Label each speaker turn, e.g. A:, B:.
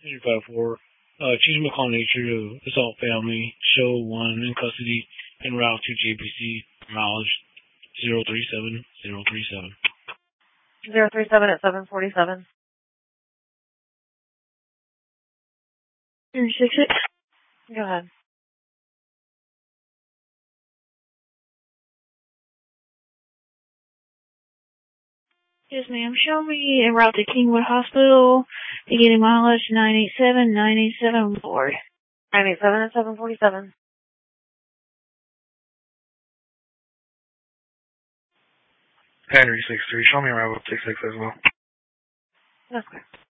A: 354. Chief McCall nature of assault family. Show 1 in custody en route to JPC. Mileage 037037.
B: 037 at 747.
C: 366.
B: Go ahead.
C: Yes, ma'am. Show me en route to Kingwood Hospital. Beginning mileage 987, 987 board.
B: 987 at 747.
D: Henry 63, show me around 66 as well.
B: That's correct.